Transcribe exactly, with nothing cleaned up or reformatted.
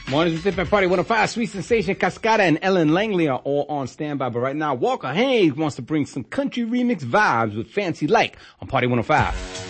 Mornings with Tip at Party one oh five. Sweet Sensation, Cascada, and Ellen Langley are all on standby. But right now, Walker Hayes wants to bring some country remix vibes with Fancy Like on Party one oh five.